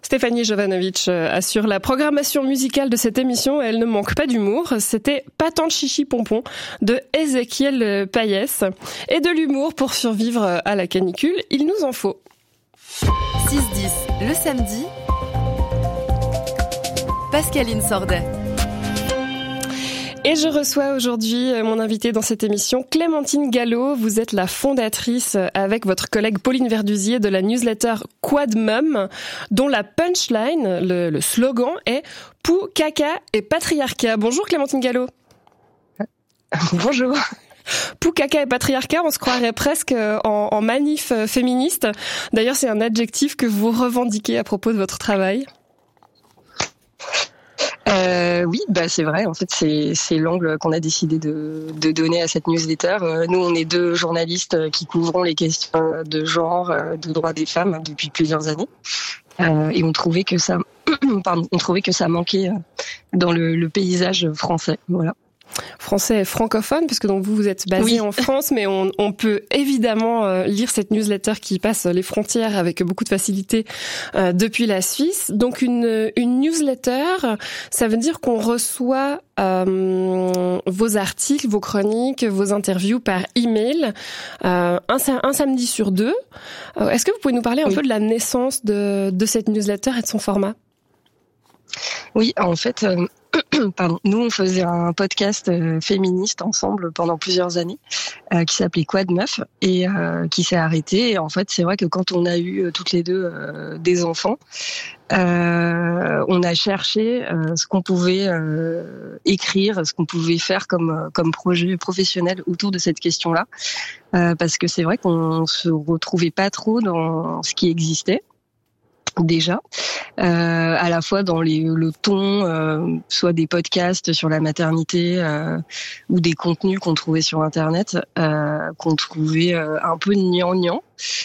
Stéphanie Jovanovic assure la programmation musicale de cette émission et elle ne manque pas d'humour. C'était Pas tant de chichi pompon de Ézéchiel Payès. Et de l'humour pour survivre à la canicule, il nous en faut. 6-10 le samedi, Pascaline Sordet. Et je reçois aujourd'hui mon invitée dans cette émission, Clémentine Gallo. Vous êtes la fondatrice avec votre collègue Pauline Verdusier de la newsletter Quad Mum, dont la punchline, le slogan est « Pou, caca et patriarcat ». Bonjour Clémentine Gallo. Bonjour. Pou, caca et patriarcat, on se croirait presque en manif féministe. D'ailleurs, c'est un adjectif que vous revendiquez à propos de votre travail. Oui, c'est vrai. En fait, c'est l'angle qu'on a décidé de donner à cette newsletter. Nous, on est deux journalistes qui couvrons les questions de genre, de droits des femmes depuis plusieurs années, et on trouvait que ça, manquait dans le paysage français. Voilà. Français et francophone, puisque donc vous êtes basé en France, mais on peut évidemment lire cette newsletter qui passe les frontières avec beaucoup de facilité depuis la Suisse. Donc une newsletter, ça veut dire qu'on reçoit vos articles, vos chroniques, vos interviews par email un samedi sur deux. Est-ce que vous pouvez nous parler un peu de la naissance de cette newsletter et de son format ? Oui, en fait... Nous, on faisait un podcast féministe ensemble pendant plusieurs années qui s'appelait Quad Meuf et qui s'est arrêté. Et en fait, c'est vrai que quand on a eu toutes les deux des enfants, on a cherché ce qu'on pouvait écrire, ce qu'on pouvait faire comme projet professionnel autour de cette question-là, parce que c'est vrai qu'on se retrouvait pas trop dans ce qui existait. Déjà, à la fois dans le ton, soit des podcasts sur la maternité ou des contenus qu'on trouvait sur Internet, qu'on trouvait un peu gnangnan,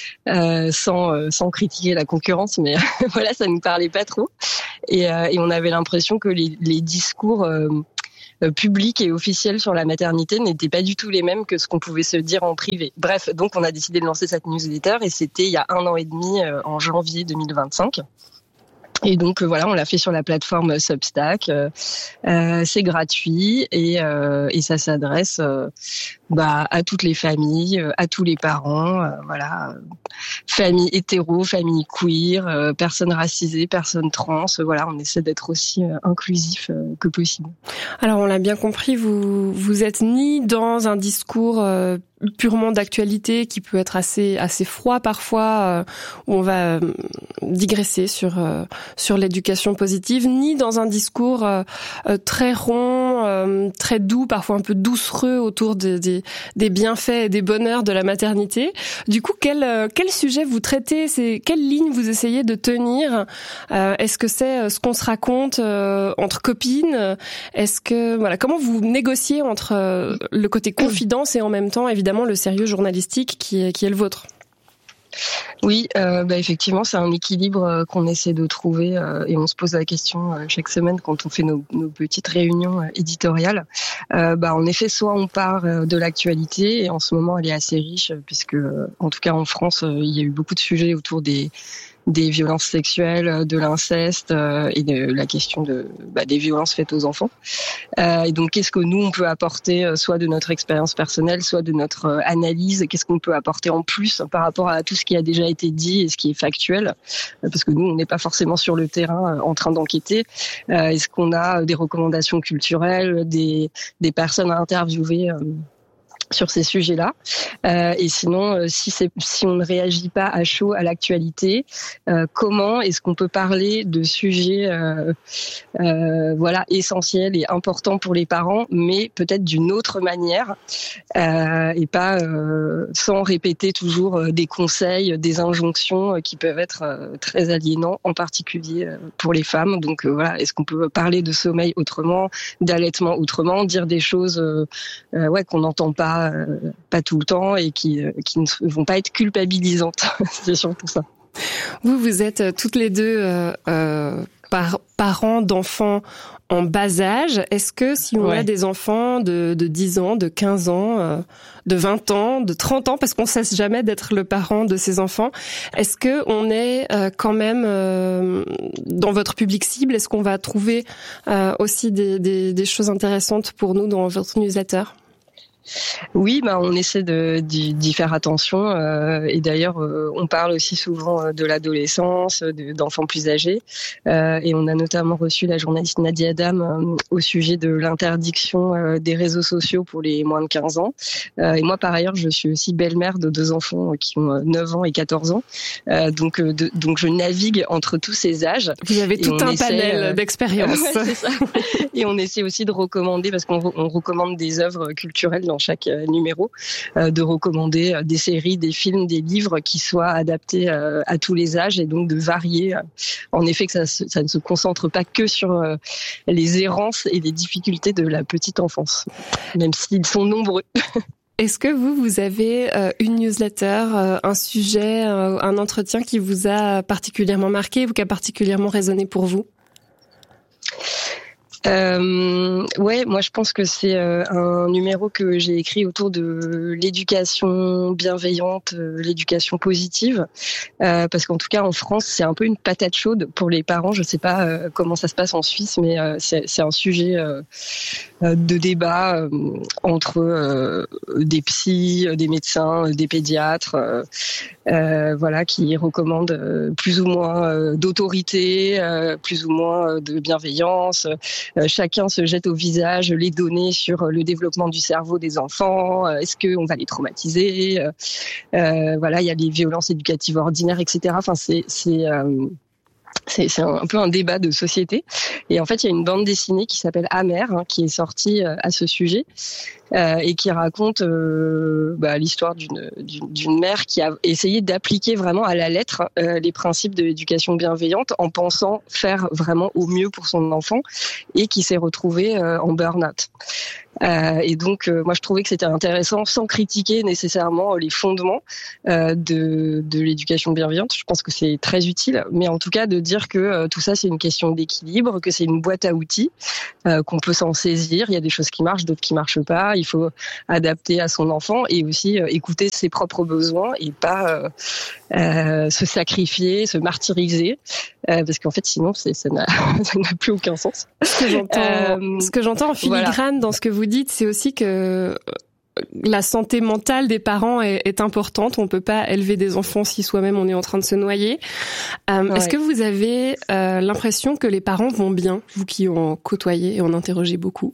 sans critiquer la concurrence, mais voilà, ça nous parlait pas trop. Et on avait l'impression que les discours public et officiel sur la maternité n'étaient pas du tout les mêmes que ce qu'on pouvait se dire en privé. Bref, donc on a décidé de lancer cette newsletter et c'était il y a 1 an et demi, en janvier 2025. Et donc voilà, on l'a fait sur la plateforme Substack. C'est gratuit et ça s'adresse à toutes les familles, à tous les parents, familles hétéro, familles queer, personnes racisées, personnes trans. Voilà, on essaie d'être aussi inclusif que possible. Alors on l'a bien compris, vous êtes ni dans un discours purement d'actualité qui peut être assez froid parfois, où on va digresser sur l'éducation positive, ni dans un discours très rond, très doux, parfois un peu doucereux autour des bienfaits et des bonheurs de la maternité. Du coup, quel sujet vous traitez, quelle ligne vous essayez de tenir? Est-ce que c'est ce qu'on se raconte entre copines? Est-ce que comment vous négociez entre le côté confidence et en même temps évidemment le sérieux journalistique qui est le vôtre? Oui, effectivement, c'est un équilibre qu'on essaie de trouver et on se pose la question chaque semaine quand on fait nos petites réunions éditoriales. En effet, soit on part de l'actualité et en ce moment elle est assez riche puisque, en tout cas en France, il y a eu beaucoup de sujets autour des violences sexuelles, de l'inceste et de la question des violences faites aux enfants. Et donc, qu'est-ce que nous, on peut apporter, soit de notre expérience personnelle, soit de notre analyse, qu'est-ce qu'on peut apporter en plus par rapport à tout ce qui a déjà été dit et ce qui est factuel, parce que nous, on n'est pas forcément sur le terrain en train d'enquêter. Est-ce qu'on a des recommandations culturelles, des personnes à interviewer sur ces sujets-là, et sinon, si on ne réagit pas à chaud à l'actualité, comment est-ce qu'on peut parler de sujets, essentiels et importants pour les parents, mais peut-être d'une autre manière, et pas sans répéter toujours des conseils, des injonctions qui peuvent être très aliénants, en particulier pour les femmes. Donc est-ce qu'on peut parler de sommeil autrement, d'allaitement autrement, dire des choses qu'on n'entend pas tout le temps et qui ne vont pas être culpabilisantes. C'est surtout ça. Vous êtes toutes les deux parents d'enfants en bas âge. Est-ce que si on a des enfants de 10 ans, de 15 ans, de 20 ans, de 30 ans, parce qu'on ne cesse jamais d'être le parent de ces enfants, est-ce que on est quand même dans votre public cible? Est-ce qu'on va trouver aussi des choses intéressantes pour nous dans votre newsletter? Oui, on essaie d'y faire attention et d'ailleurs on parle aussi souvent de l'adolescence, d'enfants plus âgés et on a notamment reçu la journaliste Nadia Adam au sujet de l'interdiction des réseaux sociaux pour les moins de 15 ans et moi par ailleurs je suis aussi belle-mère de 2 enfants qui ont 9 ans et 14 ans donc je navigue entre tous ces âges. Vous avez tout un panel d'expériences. Ouais, c'est ça. Et on essaie aussi de recommander, parce qu'on recommande des œuvres culturelles dans chaque numéro, de recommander des séries, des films, des livres qui soient adaptés à tous les âges et donc de varier. En effet, que ça ne se concentre pas que sur les errances et les difficultés de la petite enfance, même s'ils sont nombreux. Est-ce que vous avez une newsletter, un sujet, un entretien qui vous a particulièrement marqué ou qui a particulièrement résonné pour vous ? Moi je pense que c'est un numéro que j'ai écrit autour de l'éducation bienveillante, l'éducation positive, parce qu'en tout cas en France c'est un peu une patate chaude pour les parents. Je sais pas comment ça se passe en Suisse, mais c'est un sujet de débat entre des psys, des médecins, des pédiatres, qui recommandent plus ou moins d'autorité, plus ou moins de bienveillance. Chacun se jette au visage les données sur le développement du cerveau des enfants. Est-ce qu'on va les traumatiser ? Il y a les violences éducatives ordinaires, etc. Enfin, c'est un peu un débat de société. Et en fait, il y a une bande dessinée qui s'appelle Amer, qui est sortie à ce sujet et qui raconte l'histoire d'une mère qui a essayé d'appliquer vraiment à la lettre les principes de l'éducation bienveillante en pensant faire vraiment au mieux pour son enfant et qui s'est retrouvée en burn-out. Et donc, moi, je trouvais que c'était intéressant, sans critiquer nécessairement les fondements de l'éducation bienveillante. Je pense que c'est très utile, mais en tout cas de dire que tout ça, c'est une question d'équilibre, que c'est une boîte à outils, qu'on peut s'en saisir. Il y a des choses qui marchent, d'autres qui marchent pas. Il faut adapter à son enfant et aussi écouter ses propres besoins et pas se sacrifier, se martyriser, parce qu'en fait, sinon, ça n'a plus aucun sens. Ce que j'entends en filigrane dans ce que vous dites, c'est aussi que la santé mentale des parents est importante. On peut pas élever des enfants si soi-même on est en train de se noyer. Est-ce que vous avez l'impression que les parents vont bien, vous qui en côtoyez et en interrogez beaucoup?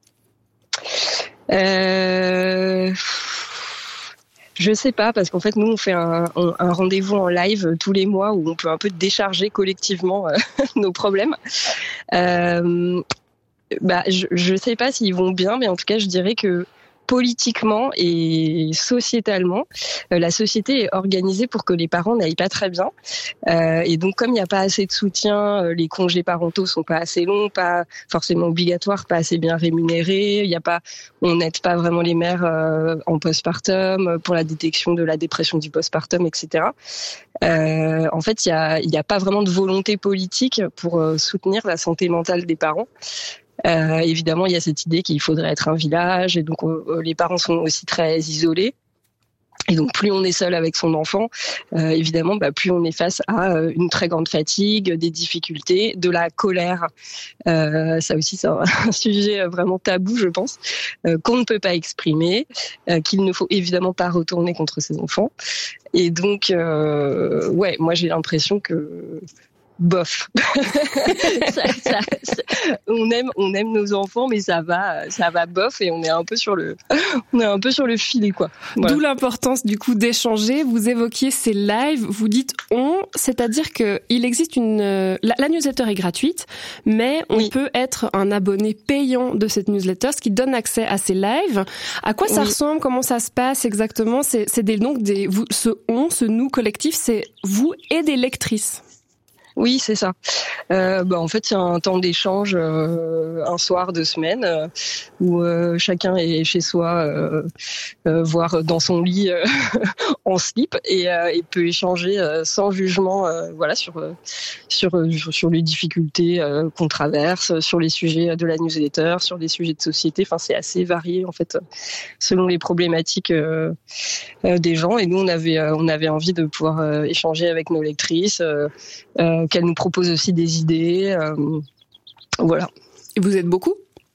Je sais pas, parce qu'en fait, nous, on fait un rendez-vous en live tous les mois où on peut un peu décharger collectivement nos problèmes. Je sais pas s'ils vont bien, mais en tout cas, je dirais que politiquement et sociétalement, la société est organisée pour que les parents n'aillent pas très bien. Et donc, comme il n'y a pas assez de soutien, les congés parentaux sont pas assez longs, pas forcément obligatoires, pas assez bien rémunérés. On n'aide pas vraiment les mères en postpartum pour la détection de la dépression du postpartum, etc. En fait, il y a pas vraiment de volonté politique pour soutenir la santé mentale des parents. Évidemment, il y a cette idée qu'il faudrait être un village et donc les parents sont aussi très isolés. Et donc, plus on est seul avec son enfant, évidemment, plus on est face à une très grande fatigue, des difficultés, de la colère. Ça aussi, c'est un sujet vraiment tabou, je pense, qu'on ne peut pas exprimer, qu'il ne faut évidemment pas retourner contre ses enfants. Et donc, moi, j'ai l'impression que bof. On aime nos enfants, mais ça va bof et on est un peu sur le filet, quoi. Voilà. D'où l'importance, du coup, d'échanger. Vous évoquiez ces lives, vous dites c'est-à-dire que il existe la newsletter est gratuite, mais on peut être un abonné payant de cette newsletter, ce qui donne accès à ces lives. À quoi ça ressemble? Comment ça se passe exactement? Ce nous collectif, c'est vous et des lectrices. Oui, c'est ça. En fait, c'est un temps d'échange un soir de semaine où chacun est chez soi, voire dans son lit en slip et peut échanger sans jugement, sur les difficultés qu'on traverse, sur les sujets de la newsletter, sur des sujets de société. Enfin, c'est assez varié en fait selon les problématiques des gens. Et nous, on avait envie de pouvoir échanger avec nos lectrices. Qu'elle nous propose aussi des idées, voilà. Et vous êtes beaucoup ?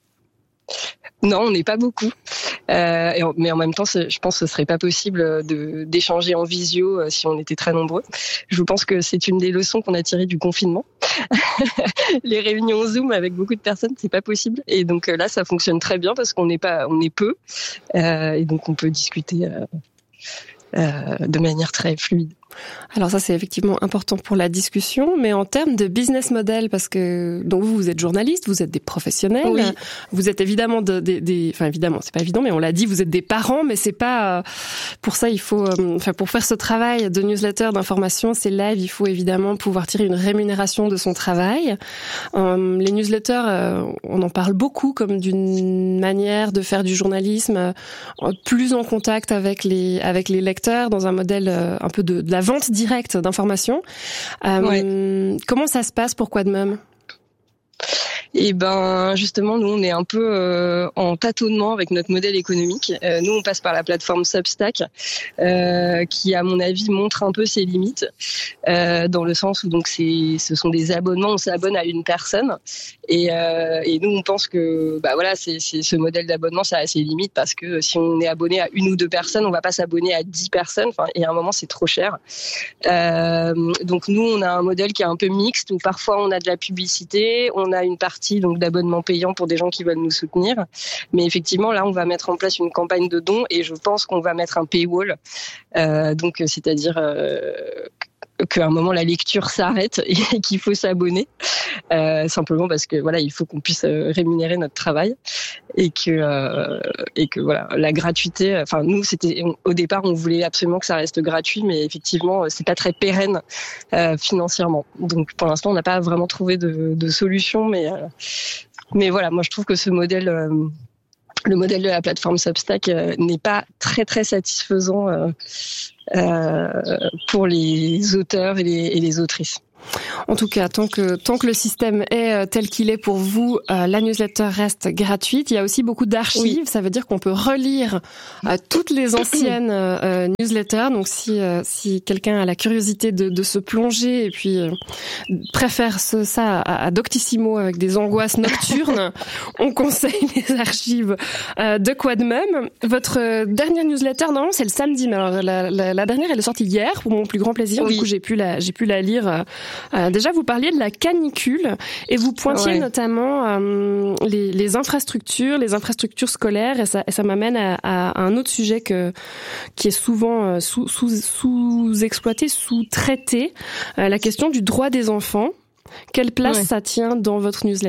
Non, on n'est pas beaucoup, mais en même temps, je pense que ce serait pas possible d'échanger en visio si on était très nombreux. Je pense que c'est une des leçons qu'on a tirées du confinement. Les réunions Zoom avec beaucoup de personnes, c'est pas possible. Et donc là, ça fonctionne très bien parce on est peu, et donc on peut discuter de manière très fluide. Alors ça, c'est effectivement important pour la discussion, mais en termes de business model, parce que donc vous êtes journaliste, vous êtes des professionnels, oui. Vous êtes évidemment évidemment, c'est pas évident, mais on l'a dit, vous êtes des parents, mais c'est pas pour ça il faut, pour faire ce travail de newsletter, d'information, ces lives, il faut évidemment pouvoir tirer une rémunération de son travail. Les newsletters, on en parle beaucoup comme d'une manière de faire du journalisme plus en contact avec les lecteurs, dans un modèle un peu de la vente directe d'informations. Comment ça se passe pour Quadmum ? Et justement, nous on est un peu en tâtonnement avec notre modèle économique. Nous on passe par la plateforme Substack, qui à mon avis montre un peu ses limites, dans le sens où donc ce sont des abonnements, on s'abonne à une personne, et nous on pense que c'est ce modèle d'abonnement, ça a ses limites parce que si on est abonné à une ou deux personnes, on va pas s'abonner à 10 personnes. Et à un moment c'est trop cher. Donc nous on a un modèle qui est un peu mixte où parfois on a de la publicité, on a une partie donc d'abonnements payants pour des gens qui veulent nous soutenir, mais effectivement là on va mettre en place une campagne de dons et je pense qu'on va mettre un paywall, donc c'est-à-dire qu'à un moment la lecture s'arrête et qu'il faut s'abonner, simplement parce que il faut qu'on puisse rémunérer notre travail et que voilà, la gratuité, nous au départ on voulait absolument que ça reste gratuit, mais effectivement c'est pas très pérenne financièrement, donc pour l'instant on n'a pas vraiment trouvé de solution, mais voilà, moi je trouve que ce modèle le modèle de la plateforme Substack n'est pas très très satisfaisant pour les auteurs et les autrices. En tout cas, tant que le système est tel qu'il est pour vous, la newsletter reste gratuite. Il y a aussi beaucoup d'archives. Oui. Ça veut dire qu'on peut relire toutes les anciennes newsletters. Donc, si quelqu'un a la curiosité de se plonger et puis préfère ça à Doctissimo avec des angoisses nocturnes, on conseille les archives de Quadmum. Votre dernière newsletter, normalement, c'est le samedi. Mais alors, la dernière, elle est sortie hier, pour mon plus grand plaisir. Oui. Du coup, j'ai pu la lire. Déjà, vous parliez de la canicule et vous pointiez notamment les infrastructures scolaires, et ça m'amène à un autre sujet qui est souvent sous-exploité, sous-traité, la question du droit des enfants. Quelle place ça tient dans votre newsletter ?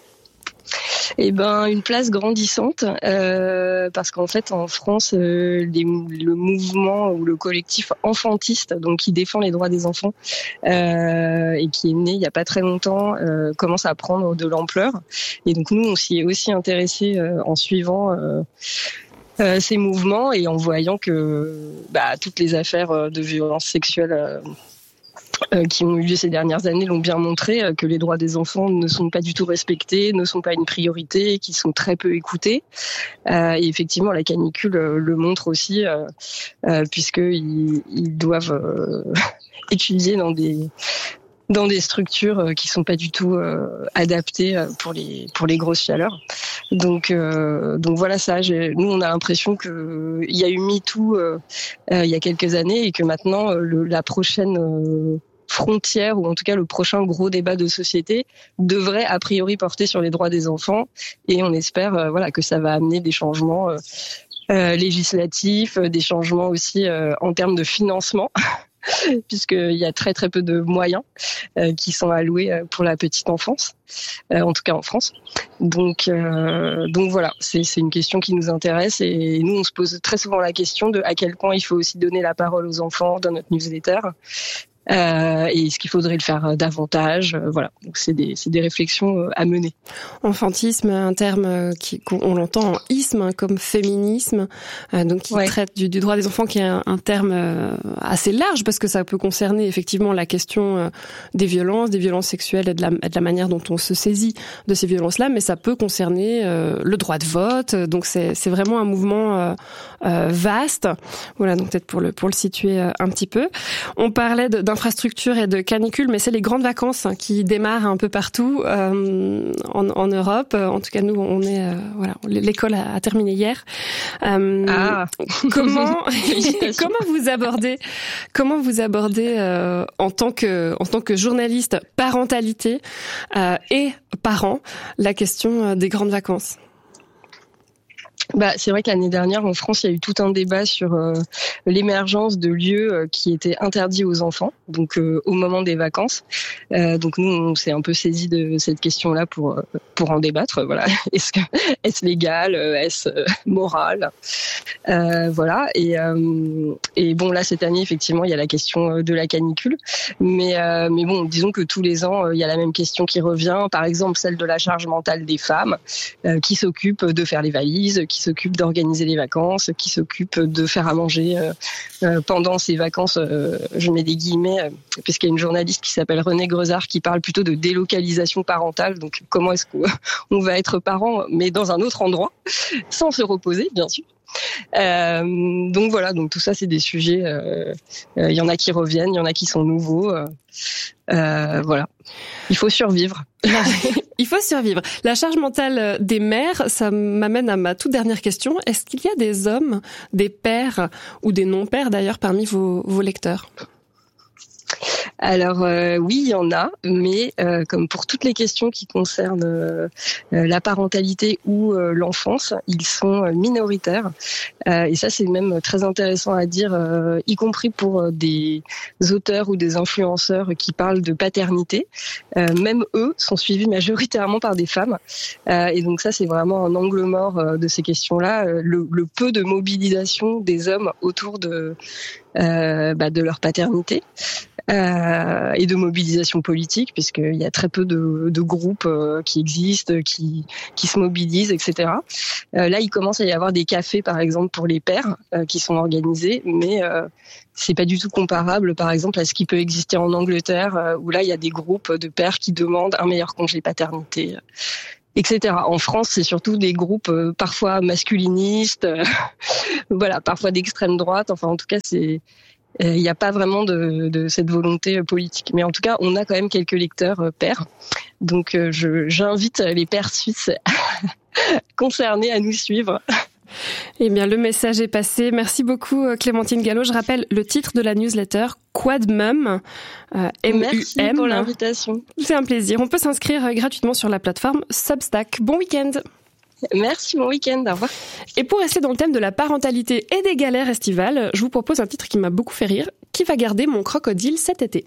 Une place grandissante, parce qu'en fait en France le mouvement ou le collectif enfantiste, donc qui défend les droits des enfants et qui est né il y a pas très longtemps, commence à prendre de l'ampleur, et donc nous on s'y est aussi intéressé en suivant ces mouvements et en voyant que toutes les affaires de violences sexuelles qui ont eu lieu ces dernières années l'ont bien montré, que les droits des enfants ne sont pas du tout respectés, ne sont pas une priorité, qui sont très peu écoutés. Et effectivement, la canicule le montre aussi, puisqu'ils doivent étudier dans des structures qui sont pas du tout adaptées pour les grosses chaleurs. Donc voilà, nous on a l'impression que il y a eu MeToo il y a quelques années, et que maintenant la prochaine frontière, ou en tout cas le prochain gros débat de société, devrait a priori porter sur les droits des enfants, et on espère que ça va amener des changements législatifs, des changements aussi en termes de financement. Puisqu'il y a très très peu de moyens qui sont alloués pour la petite enfance, en tout cas en France. Donc voilà, c'est une question qui nous intéresse, et nous on se pose très souvent la question de à quel point il faut aussi donner la parole aux enfants dans notre newsletter. et est-ce qu'il faudrait le faire davantage, voilà. Donc c'est des réflexions à mener. Enfantisme, un terme on l'entend en isme, comme féminisme, donc qui traite du droit des enfants, qui est un terme assez large parce que ça peut concerner effectivement la question des violences sexuelles et de la manière dont on se saisit de ces violences-là, mais ça peut concerner le droit de vote. Donc c'est vraiment un mouvement vaste. Voilà, donc peut-être pour le situer un petit peu. On parlait d'infrastructures et de canicules, mais c'est les grandes vacances qui démarrent un peu partout en Europe. En tout cas, nous, on est l'école a terminé hier. Comment vous abordez en tant que journaliste parentalité et parent la question des grandes vacances? C'est vrai que l'année dernière, en France, il y a eu tout un débat sur l'émergence de lieux qui étaient interdits aux enfants, donc au moment des vacances. Donc nous, on s'est un peu saisi de cette question-là pour en débattre. Voilà, est-ce légal, est-ce moral, voilà. Et bon, là cette année, effectivement, il y a la question de la canicule, mais bon, disons que tous les ans, il y a la même question qui revient. Par exemple, celle de la charge mentale des femmes qui s'occupent de faire les valises, qui s'occupe d'organiser les vacances, qui s'occupe de faire à manger pendant ces vacances. Je mets des guillemets, puisqu'il y a une journaliste qui s'appelle Renée Grezard qui parle plutôt de délocalisation parentale. Donc, comment est-ce qu'on va être parent, mais dans un autre endroit, sans se reposer, bien sûr. Donc voilà, donc tout ça, c'est des sujets. Il y en a qui reviennent, il y en a qui sont nouveaux. Voilà, il faut survivre. Il faut survivre. La charge mentale des mères, ça m'amène à ma toute dernière question. Est-ce qu'il y a des hommes, des pères ou des non-pères d'ailleurs parmi vos lecteurs ? Alors oui, il y en a, mais comme pour toutes les questions qui concernent la parentalité ou l'enfance, ils sont minoritaires. Et ça, c'est même très intéressant à dire, y compris pour des auteurs ou des influenceurs qui parlent de paternité. Même eux sont suivis majoritairement par des femmes. Et donc ça, c'est vraiment un angle mort de ces questions-là. Le peu de mobilisation des hommes autour de leur paternité. Et de mobilisation politique, puisqu'il y a très peu de groupes qui existent, qui se mobilisent, etc. Là, il commence à y avoir des cafés, par exemple, pour les pères qui sont organisés, mais c'est pas du tout comparable, par exemple, à ce qui peut exister en Angleterre, où là, il y a des groupes de pères qui demandent un meilleur congé paternité, etc. En France, c'est surtout des groupes parfois masculinistes, voilà, parfois d'extrême droite. Enfin, en tout cas, il n'y a pas vraiment de cette volonté politique. Mais en tout cas, on a quand même quelques lecteurs pères. Donc, j'invite les pères suisses concernés à nous suivre. Eh bien, le message est passé. Merci beaucoup, Clémentine Gallo. Je rappelle le titre de la newsletter, QuadMum, M-U-M. Merci pour l'invitation. C'est un plaisir. On peut s'inscrire gratuitement sur la plateforme Substack. Bon week-end. Merci, bon week-end, au revoir. Et pour rester dans le thème de la parentalité et des galères estivales, je vous propose un titre qui m'a beaucoup fait rire. Qui va garder mon crocodile cet été ?